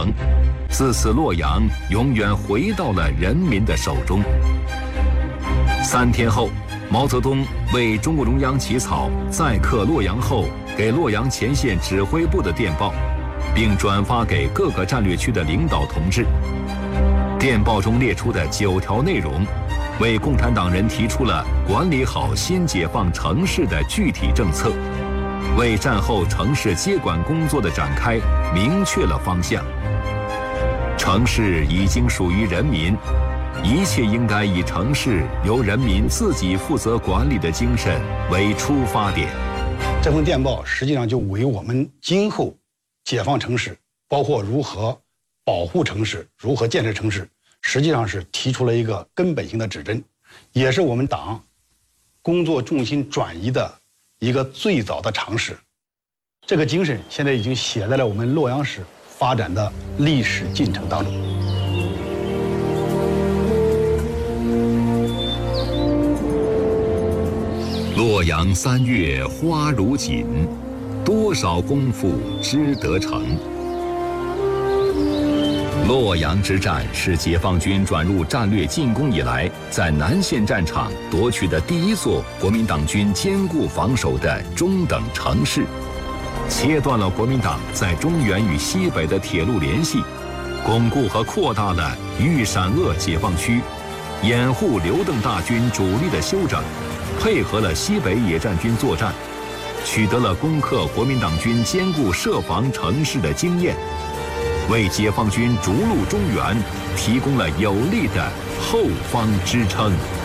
城。自此，洛阳永远回到了人民的手中。3天后，毛泽东为中共中央起草再克洛阳后给洛阳前线指挥部的电报，并转发给各个战略区的领导同志。电报中列出的9条内容，为共产党人提出了管理好新解放城市的具体政策，为战后城市接管工作的展开明确了方向。城市已经属于人民，一切应该以城市由人民自己负责管理的精神为出发点。 这封电报实际上就为我们今后解放城市，包括如何保护城市、如何建设城市，实际上是提出了一个根本性的指针，也是我们党工作重心转移的一个最早的尝试。这个精神现在已经写在了我们洛阳市发展的历史进程当中。 洛阳3月花如锦，多少功夫织得成。洛阳之战是解放军转入战略进攻以来，在南线战场夺取的第一座国民党军坚固防守的中等城市，切断了国民党在中原与西北的铁路联系，巩固和扩大了豫陕鄂解放区，掩护刘邓大军主力的休整，配合了西北野战军作战，取得了攻克国民党军坚固设防城市的经验，为解放军逐鹿中原提供了有力的后方支撑。